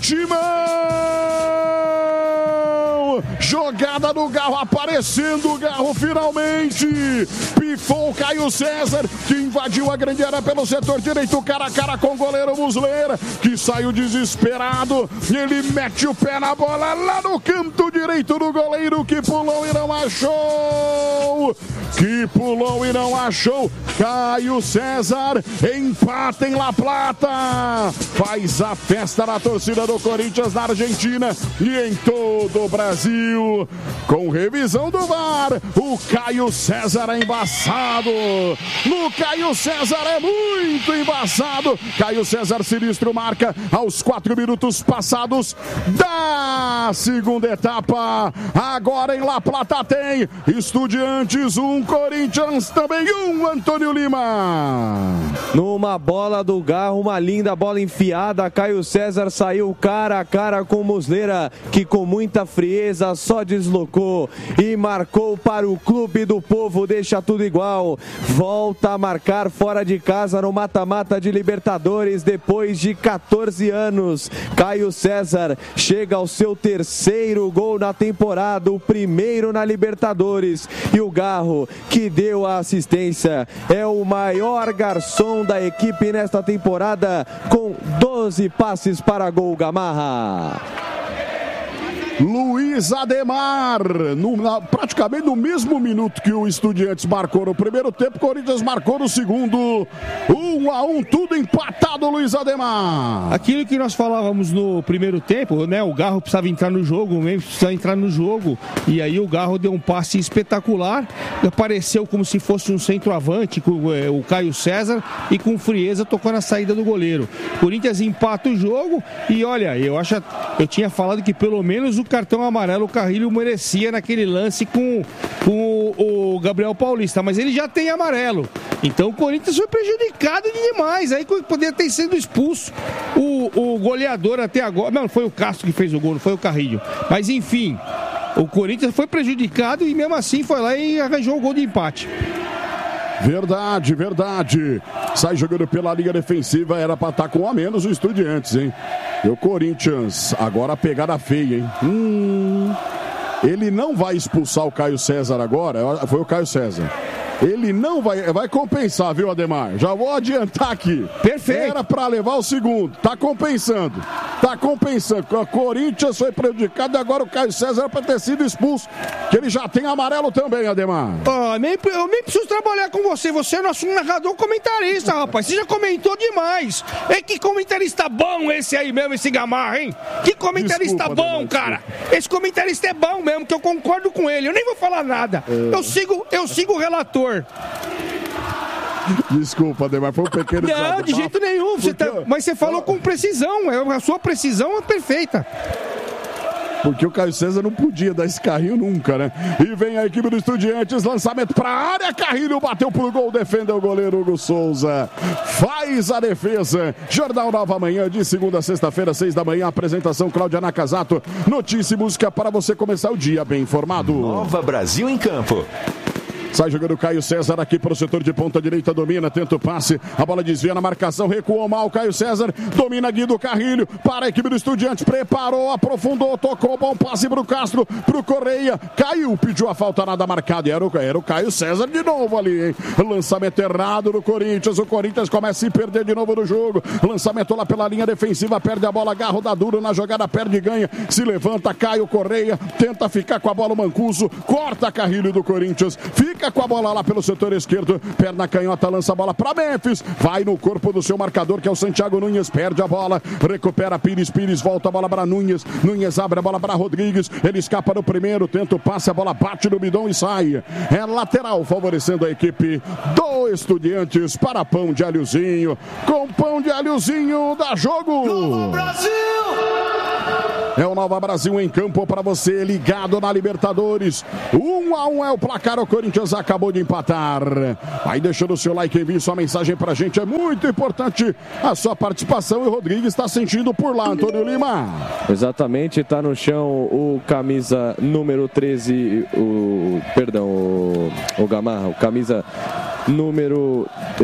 Timão! Jogada do Garro, aparecendo o Garro finalmente. Pifou o Caio César, que invadiu a grande área pelo setor direito, cara a cara com o goleiro Muslera, que saiu desesperado. Ele mete o pé na bola lá no canto direito do goleiro, que pulou e não achou. Caio César empata em La Plata. Faz a festa na torcida do Corinthians na Argentina e em todo o Brasil. Com revisão do VAR, o Caio César é embaçado. No Caio César é muito embaçado. Caio César sinistro marca aos 4 minutos passados da segunda etapa. Agora em La Plata tem Estudiantes 1, Corinthians também 1, Antônio Lima. Numa bola do Garro, uma linda bola enfiada, Caio César saiu cara a cara com Muslera, que com muita frieza só deslocou e marcou para o Clube do Povo, deixa tudo igual. Volta a marcar fora de casa no mata-mata de Libertadores depois de 14 anos. Caio César chega ao seu terceiro gol na temporada, o primeiro na Libertadores. E o Garro, que deu a assistência, é o maior garçom da equipe nesta temporada, com 12 passes para gol. Gamarra. Luiz Ademar, praticamente no mesmo minuto que o Estudiantes marcou no primeiro tempo, o Corinthians marcou no segundo. 1-1, tudo empatado, Luiz Ademar. Aquilo que nós falávamos no primeiro tempo, né? O Garro precisava entrar no jogo, o Memphis precisava entrar no jogo. E aí o Garro deu um passe espetacular, apareceu como se fosse um centroavante com o Caio César e com frieza tocou na saída do goleiro. O Corinthians empata o jogo e olha, eu tinha falado que pelo menos o cartão amarelo o Carrilho merecia naquele lance com o Gabriel Paulista, mas ele já tem amarelo. Então o Corinthians foi prejudicado demais. Aí poderia ter sido expulso o goleador até agora. Não, foi o Castro que fez o gol, não foi o Carrilho. Mas enfim, o Corinthians foi prejudicado e mesmo assim foi lá e arranjou o gol de empate. Verdade. Sai jogando pela linha defensiva, era pra estar com um a menos o Estudiantes, hein? E o Corinthians, agora a pegada feia, hein? Ele não vai expulsar o Caio César agora, foi o Caio César. Ele não vai compensar, viu, Ademar? Já vou adiantar aqui. Perfeito. Era pra levar o segundo. Tá compensando. O Corinthians foi prejudicado e agora o Caio César era pra ter sido expulso. Que ele já tem amarelo também, Ademar. Eu nem preciso trabalhar com você. Você é nosso narrador comentarista, rapaz. Você já comentou demais. Que comentarista bom esse aí mesmo, esse Gamarra, hein? Que comentarista bom, cara. Esse comentarista é bom mesmo, que eu concordo com ele. Eu nem vou falar nada. Eu sigo o relator. Desculpa, Ademar, foi um pequeno... Não, de jeito nenhum, mas você falou com precisão, a sua precisão é perfeita. Porque o Caio César não podia dar esse carrinho nunca, né? E vem a equipe do Estudiantes, lançamento pra área, Carrilho bateu pro gol, defendeu o goleiro Hugo Souza. Faz a defesa. Jornal Nova Manhã, de segunda a sexta-feira, 6 da manhã, apresentação Cláudia Nakazato. Notícia e música para você começar o dia bem informado. Nova Brasil em campo. Sai jogando o Caio César aqui para o setor de ponta direita, domina, tenta o passe, a bola desvia na marcação, recuou mal o Caio César, domina Guido Carrilho, para a equipe do Estudiantes, preparou, aprofundou, tocou, bom passe para o Castro, para o Correia, caiu, pediu a falta, nada marcado, era o Caio César de novo ali, hein? Lançamento errado do Corinthians, o Corinthians começa a se perder de novo no jogo, lançamento lá pela linha defensiva, perde a bola, Garro dá duro na jogada, perde e ganha, se levanta, Caio Correia, tenta ficar com a bola o Mancuso, corta Carrilho do Corinthians, fica com a bola lá pelo setor esquerdo, perna canhota, lança a bola para Memphis, vai no corpo do seu marcador, que é o Santiago Nunes, perde a bola, recupera Pires, volta a bola para Nunes abre a bola para Rodrigues, ele escapa no primeiro, tenta o passe, a bola bate no bidão e sai, é lateral, favorecendo a equipe do Estudiantes para Pão de Alhozinho, com Pão de Alhozinho dá jogo! Nova Brasil! É o Nova Brasil em campo para você, ligado na Libertadores. 1-1 é o placar, o Corinthians acabou de empatar. Aí deixando o seu like, envie sua mensagem pra gente, é muito importante a sua participação. E o Rodrigues está sentindo por lá, Antônio Lima. Exatamente, tá no chão o camisa número 13, o Gamarra, o camisa número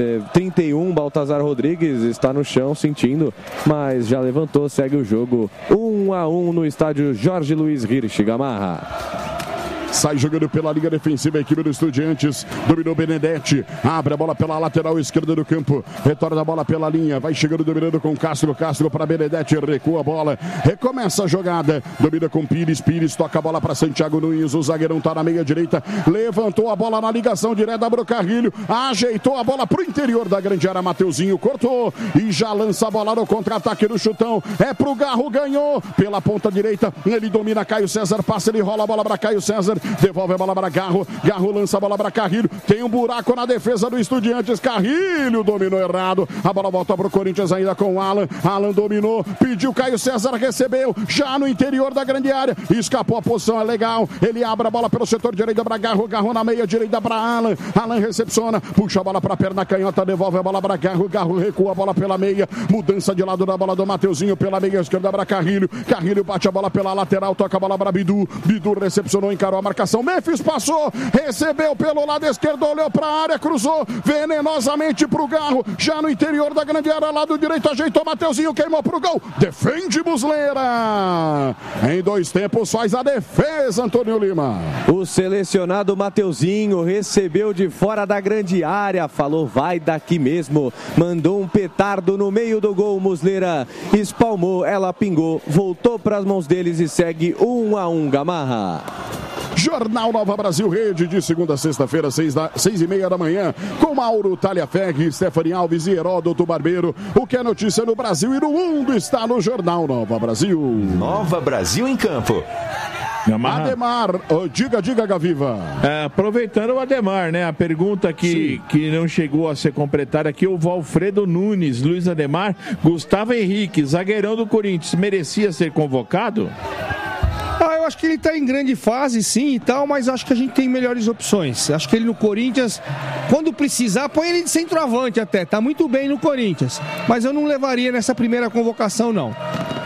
31, Baltazar Rodrigues, está no chão sentindo, mas já levantou, segue o jogo 1-1 no estádio Jorge Luiz Hirsch, Gamarra. Sai jogando pela linha defensiva a equipe do Estudiantes. Dominou Benedetti. Abre a bola pela lateral esquerda do campo. Retorna a bola pela linha. Vai chegando, dominando com Castro. Castro para Benedetti. Recua a bola. Recomeça a jogada. Domina com Pires. Pires toca a bola para Santiago Nunes. O zagueirão está na meia direita. Levantou a bola na ligação direta para o Carrilho. Ajeitou a bola para o interior da grande área. Mateuzinho cortou. E já lança a bola no contra-ataque do chutão. É pro Garro. Ganhou. Pela ponta direita. Ele domina Caio César. Passa. Ele rola a bola para Caio César. Devolve a bola para Garro. Garro lança a bola para Carrilho. Tem um buraco na defesa do Estudiantes. Carrilho dominou errado. A bola volta para o Corinthians ainda com o Alan. Alan dominou. Pediu Caio César. Recebeu. Já no interior da grande área. Escapou a posição. É legal. Ele abre a bola pelo setor direito para Garro. Garro na meia direita para Alan. Alan recepciona. Puxa a bola para a perna canhota. Devolve a bola para Garro. Garro recua a bola pela meia. Mudança de lado da bola do Mateuzinho pela meia esquerda para Carrilho. Carrilho bate a bola pela lateral. Toca a bola para Bidu. Bidu recepcionou. Encarou a marcação. Memphis passou, recebeu pelo lado esquerdo, olhou para a área, cruzou venenosamente para o Garro, já no interior da grande área, lado direito, ajeitou Mateuzinho, queimou para o gol, defende Muslera. Em 2 tempos faz a defesa, Antônio Lima. O selecionado Mateuzinho recebeu de fora da grande área, falou vai daqui mesmo, mandou um petardo no meio do gol, Muslera espalmou, ela pingou, voltou para as mãos deles e segue 1-1, Gamarra. Jornal Nova Brasil Rede, de segunda a sexta-feira, 6h30 da manhã, com Mauro Talhaferri, Stephanie Alves e Heródoto Barbeiro. O que é notícia no Brasil e no mundo está no Jornal Nova Brasil. Nova Brasil em campo. Ademar, diga Gaviva. Aproveitando o Ademar, né? A pergunta que não chegou a ser completada aqui, o Valfredo Nunes, Luiz Ademar, Gustavo Henrique, zagueirão do Corinthians, merecia ser convocado? Eu acho que ele está em grande fase, sim, e tal, mas acho que a gente tem melhores opções. Acho que ele no Corinthians, quando precisar, põe ele de centroavante até. Tá muito bem no Corinthians, mas eu não levaria nessa primeira convocação, não.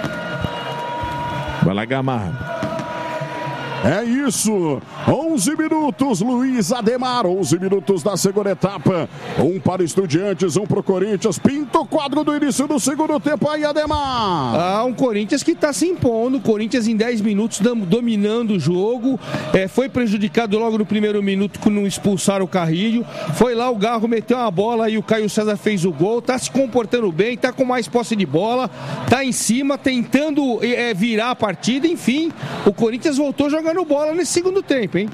Vai lá, Gamarra. É isso, 11 minutos, Luiz Ademar, 11 minutos da segunda etapa, 1 para Estudiantes, 1 para o Corinthians, pinta o quadro do início do segundo tempo aí, Ademar. Um Corinthians que está se impondo, Corinthians em 10 minutos dominando o jogo, foi prejudicado logo no primeiro minuto quando expulsaram o Carrilho, foi lá o Garro meteu uma bola e o Caio César fez o gol, está se comportando bem, está com mais posse de bola, está em cima, tentando virar a partida, enfim, o Corinthians voltou jogando bola nesse segundo tempo, hein?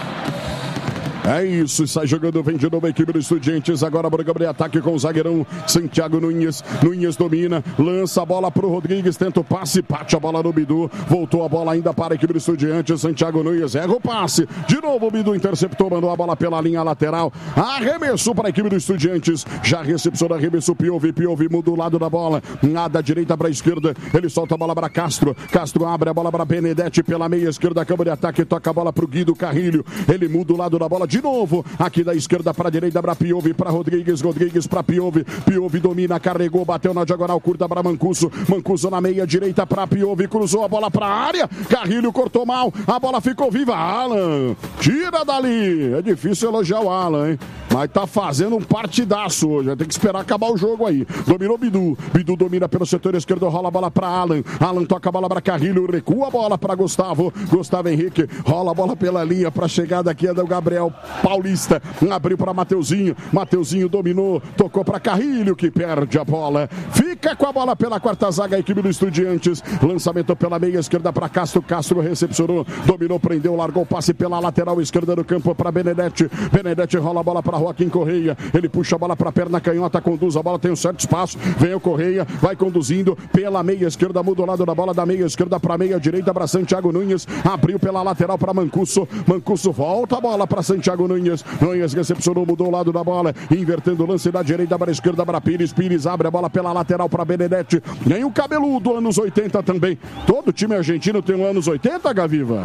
É isso, sai jogando, vem de novo a equipe do Estudiantes, agora para o Gabriel ataque com o zagueirão Santiago Nunes, Nunes domina, lança a bola para o Rodrigues, tenta o passe, bate a bola no Bidu, voltou a bola ainda para a equipe do Estudiantes, Santiago Nunes erra o passe, de novo o Bidu interceptou, mandou a bola pela linha lateral, arremessou para a equipe do Estudiantes, já recepcionou, arremessou Piovi muda o lado da bola, da direita para a esquerda, ele solta a bola para Castro, Castro abre a bola para Benedetti pela meia esquerda, câmara de ataque, toca a bola para o Guido Carrilho, ele muda o lado da bola, de novo, aqui da esquerda para a direita para Piovi, para Rodrigues para Piovi, Piovi domina, carregou, bateu na diagonal curta para Mancuso, Mancuso na meia direita para Piovi, cruzou a bola para a área, Carrilho cortou mal, a bola ficou viva, Alan, tira dali, é difícil elogiar o Alan, hein? Mas tá fazendo um partidaço hoje, vai ter que esperar acabar o jogo aí, dominou Bidu, Bidu domina pelo setor esquerdo, rola a bola para Alan, Alan toca a bola para Carrilho, recua a bola para Gustavo Henrique, rola a bola pela linha para a chegada aqui é do Gabriel Paulista, abriu para Mateuzinho, Mateuzinho dominou, tocou para Carrilho que perde a bola, fica com a bola pela quarta zaga a equipe do Estudiantes, lançamento pela meia esquerda para Castro, Castro recepcionou, dominou, prendeu, largou o passe pela lateral esquerda do campo para Benedetti, Benedetti rola a bola para Joaquim Correia, ele puxa a bola para a perna canhota, conduz a bola, tem um certo espaço, vem o Correia, vai conduzindo pela meia esquerda, muda o lado da bola da meia esquerda para a meia direita para Santiago Nunes, abriu pela lateral para Mancuso, Mancuso volta a bola para Santiago Nunes, Nunes recepcionou, mudou o lado da bola, invertendo o lance da direita para a esquerda para Pires, Pires abre a bola pela lateral para Benedetti, nem o cabeludo, anos 80 também, todo time argentino tem um anos 80, Gaviva?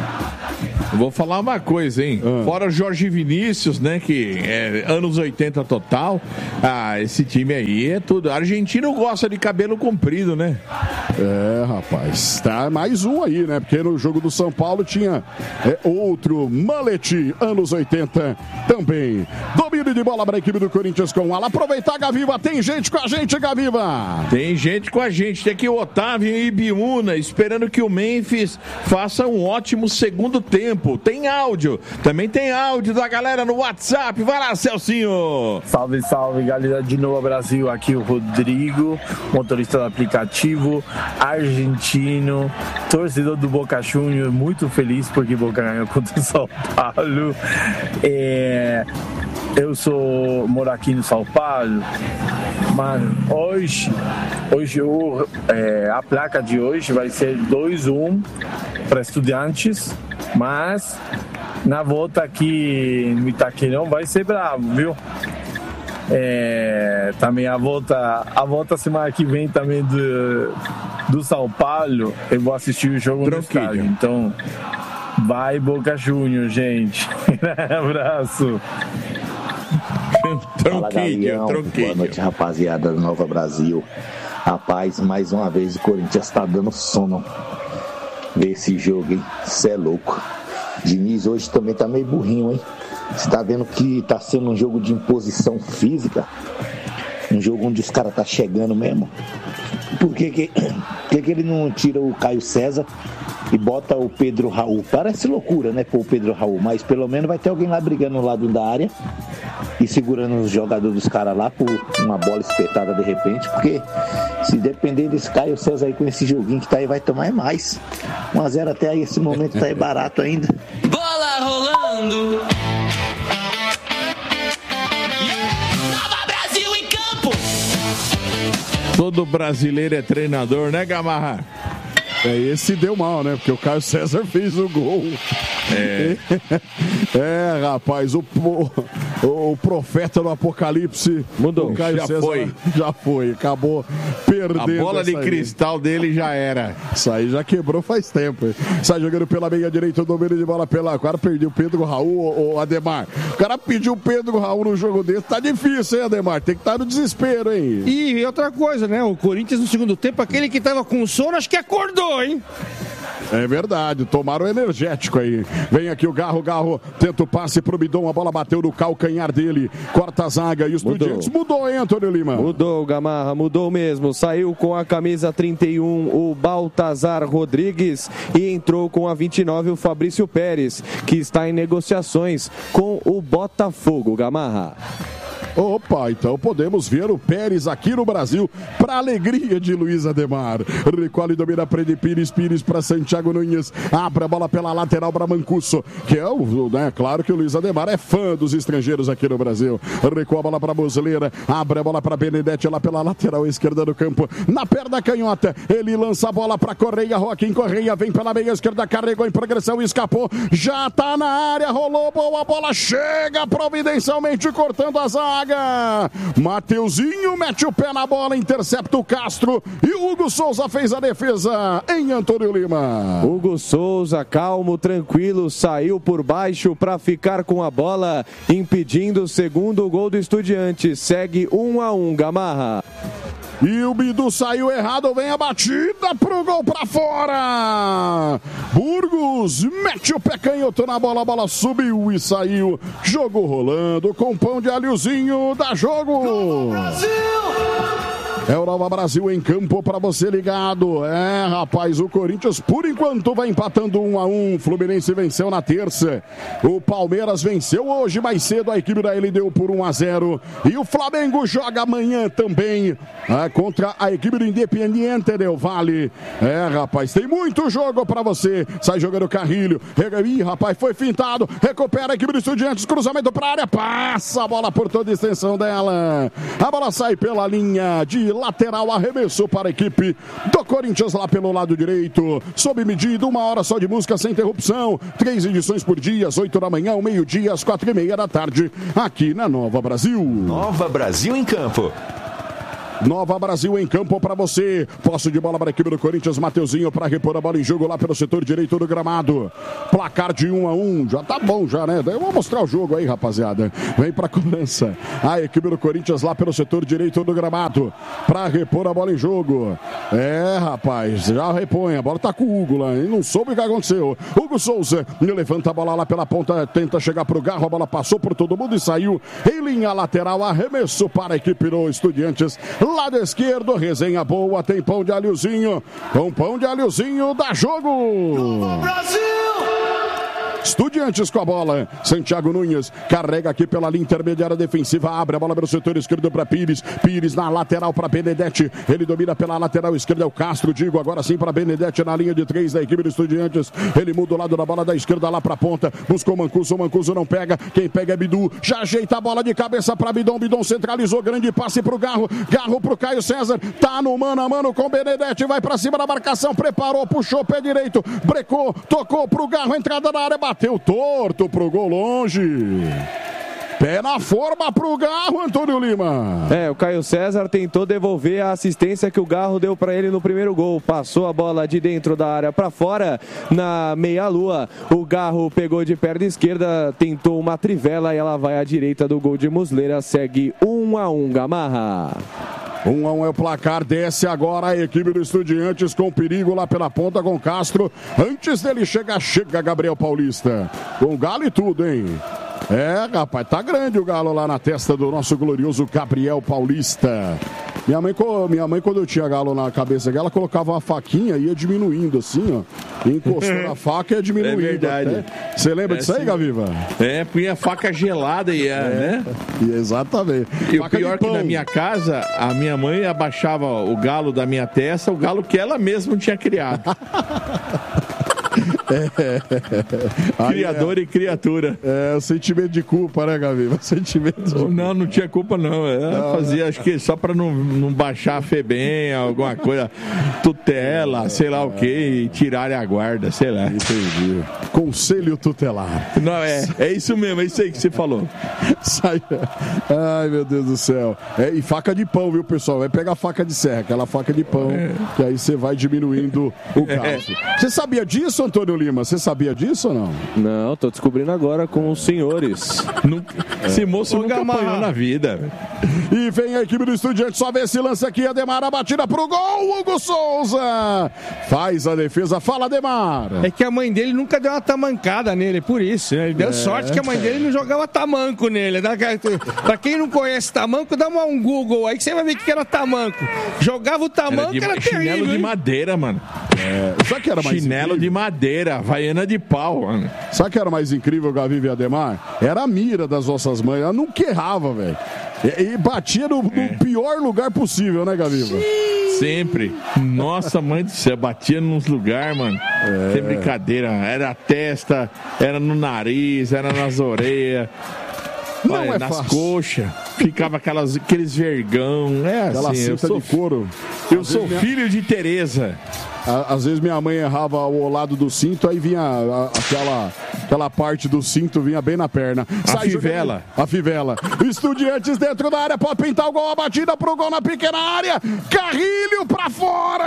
Vou falar uma coisa, hein? Fora Jorge Vinícius, né? Que é anos 80 total. Esse time aí é tudo. Argentino gosta de cabelo comprido, né? É, rapaz. Tá mais um aí, né? Porque no jogo do São Paulo tinha outro mullet, anos 80 também. Domina domínio de bola para a equipe do Corinthians com ela. Aproveitar, Gaviva, tem gente com a gente, Gaviva. Tem gente com a gente, tem aqui o Otávio e Ibiúna, esperando que o Memphis faça um ótimo segundo tempo. Tem áudio, também tem áudio da galera no WhatsApp. Vai lá, Celcinho. Salve, salve, galera de Novo Brasil. Aqui o Rodrigo, motorista do aplicativo, argentino, torcedor do Boca Juniors, muito feliz porque Boca ganhou contra o São Paulo. Eu moro aqui no São Paulo, mano, hoje a placa de hoje vai ser 2-1 para Estudiantes, mas na volta aqui no Itaquerão vai ser bravo, viu? Também a volta semana que vem também do São Paulo, eu vou assistir o jogo no estádio, então vai Boca Juniors, gente. Abraço. Fala, Galeão. Boa noite, rapaziada do Nova Brasil. Rapaz, mais uma vez o Corinthians tá dando sono ver esse jogo, hein? Cê é louco. Diniz hoje também tá meio burrinho, hein? Você tá vendo que tá sendo um jogo de imposição física, um jogo onde os caras tá chegando mesmo. Por que ele não tira o Caio César e bota o Pedro Raul? Parece loucura, né, pô, o Pedro Raul, mas pelo menos vai ter alguém lá brigando no lado da área e segurando os jogadores dos caras lá por uma bola espetada de repente, porque se depender desse Caio César aí com esse joguinho que tá aí, vai tomar mais. 1-0 até aí, esse momento tá aí barato ainda. Bola rolando. Nova Brasil em campo. Todo brasileiro é treinador, né, Gamarra? Esse deu mal, né? Porque o Caio César fez o gol. Rapaz, o profeta do Apocalipse mudou. O Caio César já foi, acabou perdendo. A bola de cristal dele já era. Isso aí já quebrou faz tempo. Sai jogando pela meia direita, o domínio de bola pela. O cara perdeu o Pedro Raul, o Ademar. O cara pediu o Pedro Raul no jogo desse. Tá difícil, hein, Ademar? Tem que estar no desespero, hein? E outra coisa, né? O Corinthians no segundo tempo, aquele que tava com sono, acho que acordou, hein? É verdade, tomaram o energético aí. Vem aqui o Garro tenta o passe pro Bidon, a bola bateu no calcanhar dele, corta a zaga e os Estudiantes mudou, hein, Antônio Lima? Mudou, Gamarra, mudou mesmo. Saiu com a camisa 31 o Baltazar Rodrigues e entrou com a 29 o Fabrício Pérez, que está em negociações com o Botafogo, Gamarra. Opa, então podemos ver o Pérez aqui no Brasil, para alegria de Luiz Ademar. Recolhe e domina Prede Pires para Santiago Nunes. Abre a bola pela lateral para Mancuso, que é claro que o Luiz Ademar é fã dos estrangeiros aqui no Brasil. Recua a bola para Muslera, abre a bola para Benedetti lá pela lateral esquerda do campo, na perna canhota. Ele lança a bola para Correia, Joaquim Correia vem pela meia esquerda, carregou em progressão, escapou, já tá na área, rolou boa bola, chega providencialmente cortando a zaga. Mateuzinho mete o pé na bola, intercepta o Castro e o Hugo Souza fez a defesa em Antônio Lima. Hugo Souza, calmo, tranquilo, saiu por baixo para ficar com a bola, impedindo o segundo gol do Estudiantes. Segue 1-1, Gamarra. E o Bidu saiu errado, vem a batida pro gol pra fora. Burgos mete o pé canhoto na bola, a bola subiu e saiu. Jogo rolando com pão de alhozinho, dá jogo. Brasil! É o Nova Brasil em campo para você ligado. Rapaz, o Corinthians por enquanto vai empatando 1-1. Fluminense venceu na terça. O Palmeiras venceu hoje mais cedo a equipe da LDU por 1-0. E o Flamengo joga amanhã também contra a equipe do Independiente Del Valle. Rapaz, tem muito jogo para você. Sai jogando Carrilho. Ih, rapaz, foi fintado. Recupera a equipe do Estudiantes. Cruzamento para a área. Passa a bola por toda a extensão dela. A bola sai pela linha de lateral, arremessou para a equipe do Corinthians lá pelo lado direito, sob medida, 1 hora só de música sem interrupção, 3 edições por dia, às 8 da manhã, ao meio-dia, às 4:30 da tarde, aqui na Nova Brasil. Nova Brasil em campo. Nova Brasil em campo para você. Posse de bola para a equipe do Corinthians. Mateuzinho para repor a bola em jogo lá pelo setor direito do gramado. Placar de 1-1. Já tá bom já, né? Eu vou mostrar o jogo aí, rapaziada. Vem para a cobrança. A equipe do Corinthians lá pelo setor direito do gramado. Para repor a bola em jogo. Rapaz, já repõe. A bola tá com o Hugo lá, e não soube o que aconteceu. Hugo Souza levanta a bola lá pela ponta, tenta chegar pro Garro, a bola passou por todo mundo e saiu em linha lateral. Arremesso para a equipe do Estudiantes. Lado esquerdo, resenha boa, tem pão de alhozinho. Com pão de alhozinho dá jogo. Brasil! Estudiantes com a bola. Santiago Nunes carrega aqui pela linha intermediária defensiva. Abre a bola pelo setor esquerdo para Pires. Pires na lateral para Benedetti. Ele domina pela lateral esquerda. É o Castro, digo. Agora sim para Benedetti na linha de 3 da equipe do Estudiantes. Ele muda o lado da bola da esquerda lá para a ponta. Buscou Mancuso. O Mancuso não pega. Quem pega é Bidu. Já ajeita a bola de cabeça para Bidon. Bidon centralizou. Grande passe para o Garro. Garro para o Caio César. Tá no mano a mano com Benedetti. Vai para cima da marcação. Preparou. Puxou pé direito. Brecou. Tocou para o Garro. Entrada na área. Bateu torto pro gol longe. Pé na forma pro Garro, Antônio Lima. O Caio César tentou devolver a assistência que o Garro deu para ele no primeiro gol. Passou a bola de dentro da área para fora, na meia-lua. O Garro pegou de perna esquerda, tentou uma trivela e ela vai à direita do gol de Muslera. Segue 1-1, Gamarra. 1-1 é o placar, desce agora a equipe do Estudiantes com perigo lá pela ponta com Castro. Antes dele chegar, chega Gabriel Paulista. Com Galo e tudo, hein? Rapaz, tá grande o Galo lá na testa do nosso glorioso Gabriel Paulista. Minha mãe, quando eu tinha Galo na cabeça dela, colocava uma faquinha e ia diminuindo assim, ó. Encostou na faca e ia diminuindo. É verdade. Você lembra disso aí, Gaviva? Punha a faca gelada e né? Exatamente. E faca o pior é que na minha casa, a minha mãe abaixava o galo da minha testa, o galo que ela mesma tinha criado. Criador e criatura. O sentimento de culpa, né, Gavi? Não tinha culpa, não. Fazia, acho que só pra não baixar a FEBEM, alguma coisa, tutela, sei lá o que, e tirarem a guarda, sei lá. Entendi. Conselho tutelar. Não, é isso mesmo, é isso aí que você falou. Ai, meu Deus do céu. E faca de pão, viu, pessoal? Vai pegar faca de serra, aquela faca de pão, que aí você vai diminuindo o caso. Você sabia disso, Antônio Lima? Você sabia disso ou não? Não, tô descobrindo agora com os senhores. Esse moço nunca apanhou na vida. E vem a equipe do Estudiante, só vê esse lance aqui, Ademar, a batida pro gol, Hugo Souza faz a defesa, fala Ademar. É que a mãe dele nunca deu uma tamancada nele, por isso, né? Ele deu sorte que a mãe dele não jogava tamanco nele. Pra quem não conhece tamanco, dá um Google aí que você vai ver que era tamanco. Jogava o tamanco, era terrível. Chinelo de madeira, mano. Sabe que era mais chinelo incrível? De madeira, havaiana de pau, mano. Sabe que era mais incrível, Gavi e Ademar? Era a mira das nossas mães, ela nunca errava, velho. E batia no pior lugar possível, né, Gaviva? Sempre. Nossa, mãe do céu, batia nos lugares, mano. Sem brincadeira. Era a testa, era no nariz, era nas orelhas. Nas coxas, ficava aqueles vergão. Aquela assim, cinta de couro. Eu sou filho de Tereza. Às vezes minha mãe errava o lado do cinto, aí vinha aquela parte do cinto vinha bem na perna. A fivela. Estudiantes dentro da área, pode pintar o gol, a batida pro gol na pequena área. Carrilho pra fora!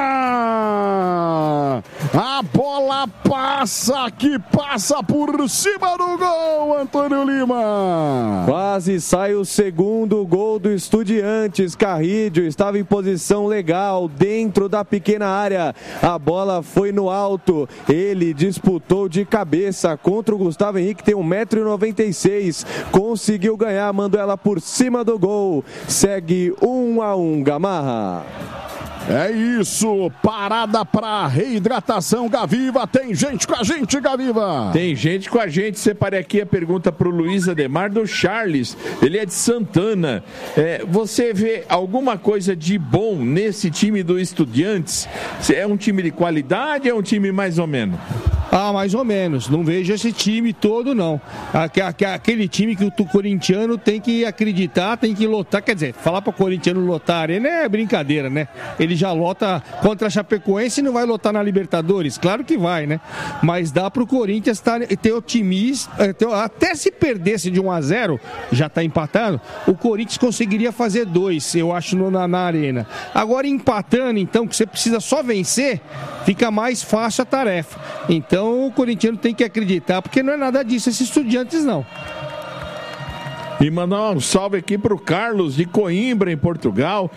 A bola passa por cima do gol, Antônio Lima. Quase sai o segundo gol do Estudiantes. Carrilho estava em posição legal dentro da pequena área. A bola foi no alto. Ele disputou de cabeça contra o Gustavo Henrique, tem 1,96 m. Conseguiu ganhar, mandou ela por cima do gol. Segue 1-1, Gamarra. É isso, parada para reidratação, Gaviva. Tem gente com a gente, Gaviva. Tem gente com a gente. Separei aqui a pergunta para o Luiz Ademar do Charles. Ele é de Santana. Você vê alguma coisa de bom nesse time do Estudiantes? É um time de qualidade ou é um time mais ou menos? Mais ou menos. Não vejo esse time todo, não. Aquele time que o corintiano tem que acreditar, tem que lotar. Quer dizer, falar para o corintiano lotar a arena é brincadeira, né? Ele já lota contra a Chapecoense e não vai lotar na Libertadores? Claro que vai, né? Mas dá para o Corinthians ter otimismo. Até se perdesse de 1-0, já está empatando, o Corinthians conseguiria fazer 2, eu acho, na arena. Agora, empatando, então, que você precisa só vencer, fica mais fácil a tarefa. Então o corintiano tem que acreditar, porque não é nada disso esses Estudiantes, não. E mandar um salve aqui pro Carlos de Coimbra, em Portugal.